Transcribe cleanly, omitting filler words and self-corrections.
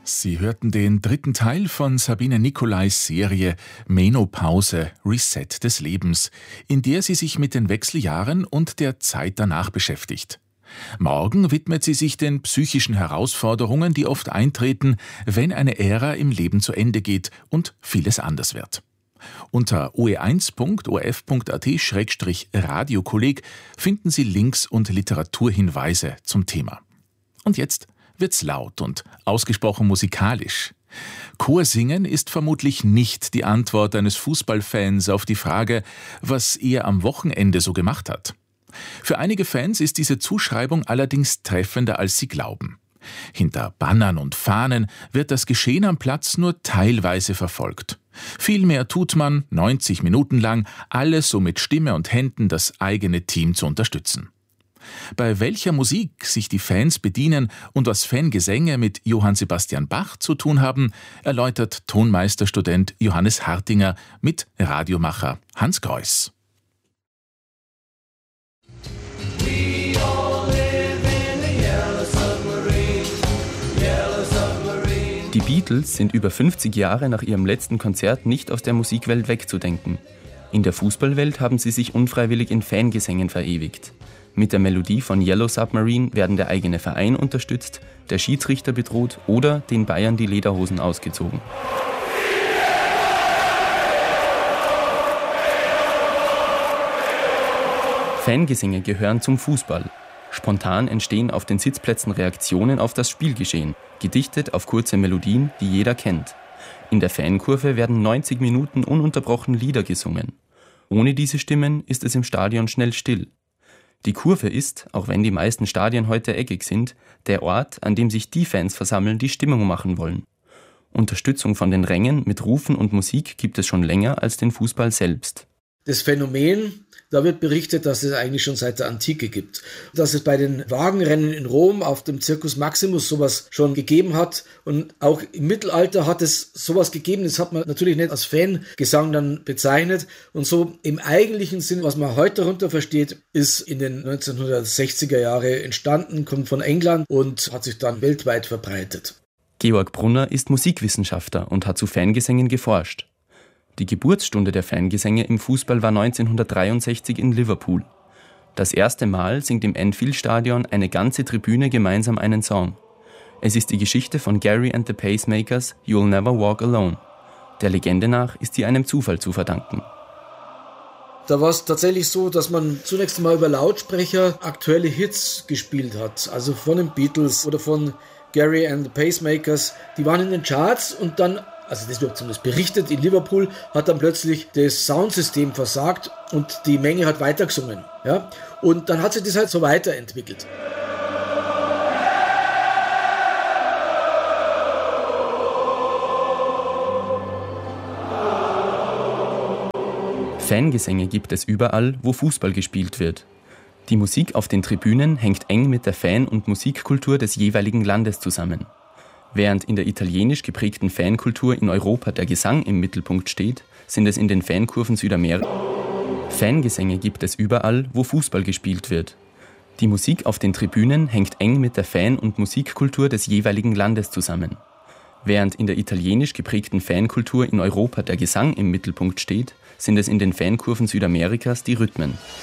Sie hörten den dritten Teil von Sabine Nicolais Serie Menopause – Reset des Lebens, in der sie sich mit den Wechseljahren und der Zeit danach beschäftigt. Morgen widmet sie sich den psychischen Herausforderungen, die oft eintreten, wenn eine Ära im Leben zu Ende geht und vieles anders wird. Unter oe1.orf.at/radiokolleg finden Sie Links und Literaturhinweise zum Thema. Und jetzt wird's laut und ausgesprochen musikalisch. Chorsingen ist vermutlich nicht die Antwort eines Fußballfans auf die Frage, was er am Wochenende so gemacht hat. Für einige Fans ist diese Zuschreibung allerdings treffender, als sie glauben. Hinter Bannern und Fahnen wird das Geschehen am Platz nur teilweise verfolgt. Vielmehr tut man 90 Minuten lang alles, um mit Stimme und Händen das eigene Team zu unterstützen. Bei welcher Musik sich die Fans bedienen und was Fangesänge mit Johann Sebastian Bach zu tun haben, erläutert Tonmeisterstudent Johannes Hartinger mit Radiomacher Hans Greuß. Die Beatles sind über 50 Jahre nach ihrem letzten Konzert nicht aus der Musikwelt wegzudenken. In der Fußballwelt haben sie sich unfreiwillig in Fangesängen verewigt. Mit der Melodie von Yellow Submarine werden der eigene Verein unterstützt, der Schiedsrichter bedroht oder den Bayern die Lederhosen ausgezogen. Fangesänge gehören zum Fußball. Spontan entstehen auf den Sitzplätzen Reaktionen auf das Spielgeschehen, gedichtet auf kurze Melodien, die jeder kennt. In der Fankurve werden 90 Minuten ununterbrochen Lieder gesungen. Ohne diese Stimmen ist es im Stadion schnell still. Die Kurve ist, auch wenn die meisten Stadien heute eckig sind, der Ort, an dem sich die Fans versammeln, die Stimmung machen wollen. Unterstützung von den Rängen mit Rufen und Musik gibt es schon länger als den Fußball selbst. Das Phänomen, da wird berichtet, dass es eigentlich schon seit der Antike gibt. Dass es bei den Wagenrennen in Rom auf dem Circus Maximus sowas schon gegeben hat. Und auch im Mittelalter hat es sowas gegeben. Das hat man natürlich nicht als Fangesang dann bezeichnet. Und so im eigentlichen Sinn, was man heute darunter versteht, ist in den 1960er Jahren entstanden, kommt von England und hat sich dann weltweit verbreitet. Georg Brunner ist Musikwissenschaftler und hat zu Fangesängen geforscht. Die Geburtsstunde der Fangesänge im Fußball war 1963 in Liverpool. Das erste Mal singt im Anfield-Stadion eine ganze Tribüne gemeinsam einen Song. Es ist die Geschichte von Gary and the Pacemakers You'll Never Walk Alone. Der Legende nach ist sie einem Zufall zu verdanken. Da war es tatsächlich so, dass man zunächst mal über Lautsprecher aktuelle Hits gespielt hat. Also von den Beatles oder von Gary and the Pacemakers. Die waren in den Charts und dann, also das wird zumindest berichtet, in Liverpool hat dann plötzlich das Soundsystem versagt und die Menge hat weitergesungen. Ja? Und dann hat sich das halt so weiterentwickelt. Fangesänge gibt es überall, wo Fußball gespielt wird. Die Musik auf den Tribünen hängt eng mit der Fan- und Musikkultur des jeweiligen Landes zusammen. Während in der italienisch geprägten Fankultur in Europa der Gesang im Mittelpunkt steht, sind es in den Fankurven Südamerikas. Fangesänge gibt es überall, wo Fußball gespielt wird. Die Musik auf den Tribünen hängt eng mit der Fan- und Musikkultur des jeweiligen Landes zusammen. Während in der italienisch geprägten Fankultur in Europa der Gesang im Mittelpunkt steht, sind es in den Fankurven Südamerikas die Rhythmen.